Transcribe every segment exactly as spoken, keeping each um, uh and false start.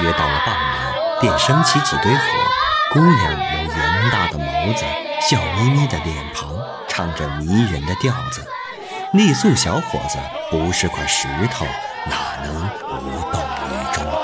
约到了傍晚，便升起几堆火。姑娘有圆大的眸子，笑眯眯的脸庞，唱着迷人的调子。傈僳小伙子不是块石头，哪能无动于衷？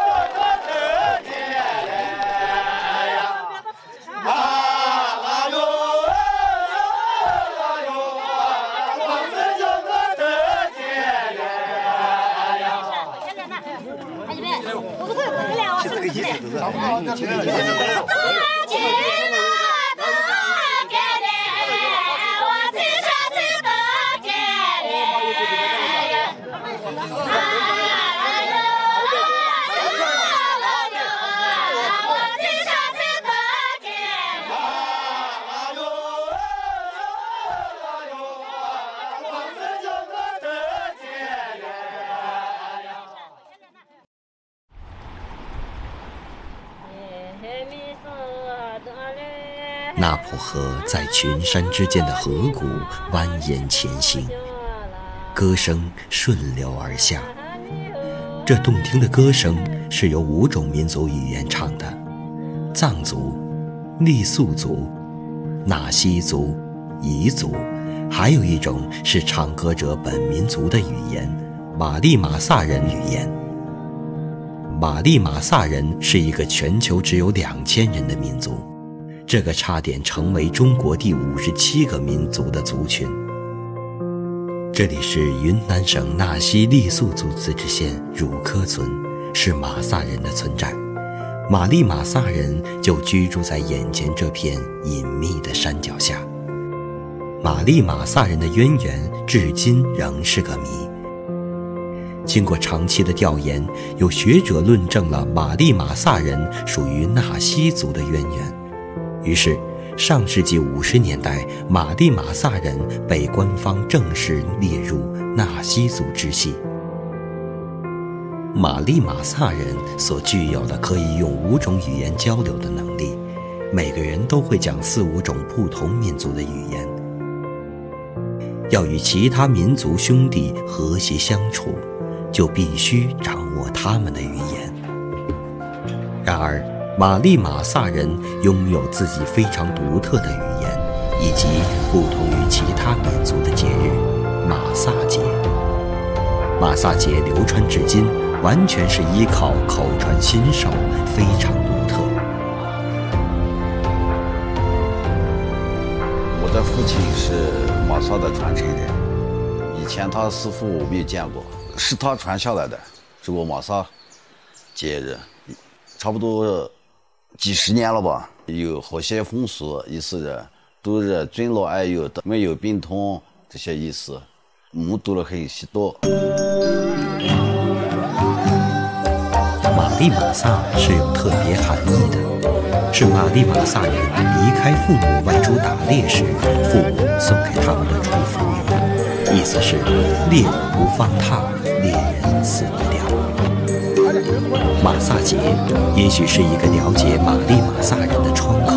那浦河在群山之间的河谷蜿蜒前行，歌声顺流而下。这动听的歌声是由五种民族语言唱的：藏族、傈僳族、纳西族、彝族，还有一种是唱歌者本民族的语言——马利马萨人语言。马利马萨人是一个全球只有两千人的民族，这个差点成为中国第五十七个民族的族群。这里是云南省纳西傈僳族自治县汝科村，是马萨人的村寨。马利马萨人就居住在眼前这片隐秘的山脚下。马利马萨人的渊源至今仍是个谜。经过长期的调研，有学者论证了马利马萨人属于纳西族的渊源。于是上世纪五十年代，马利马萨人被官方正式列入纳西族支系。马利马萨人所具有的可以用五种语言交流的能力，每个人都会讲四五种不同民族的语言。要与其他民族兄弟和谐相处，就必须掌握他们的语言。然而马利马萨人拥有自己非常独特的语言，以及不同于其他民族的节日——马萨节。马萨节流传至今，完全是依靠口传心授，非常独特。 我的父亲是马萨的传承人，以前他师傅我没有见过，是他传下来的这个马萨节日，差不多几十年了吧。有好些风俗，意思是都是尊老爱幼的，没有病痛这些意思，目睹了很许多。 马利马萨是有特别含义的，是马利马萨人离开父母外出打猎时，父母送给他们的祝福语，意思是猎物不放踏，猎人死不掉。马萨节也许是一个了解马利马萨人的窗口。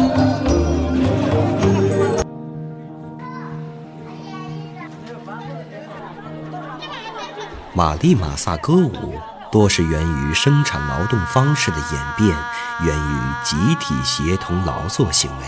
马利马萨歌舞多是源于生产劳动方式的演变，源于集体协同劳作行为。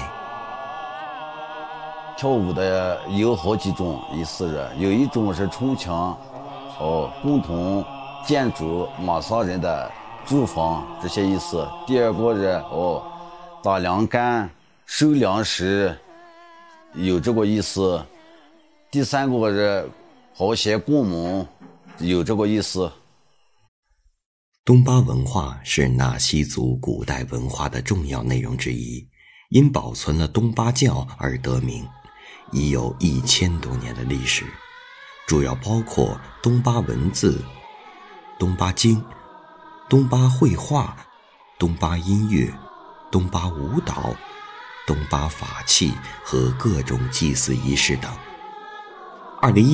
跳舞的有好几种，意思是有一种是冲墙，哦，共同建筑马萨人的住房这些意思。第二个是哦，打粮干、收粮食，有这个意思。第三个是好些过门，有这个意思。 东巴文化是纳西族古代文化的重要内容之一，因保存了东巴教而得名，已有一千多年的历史，主要包括东巴文字、东巴经、东巴绘画、东巴音乐、东巴舞蹈、东巴法器和各种祭祀仪式等。二零一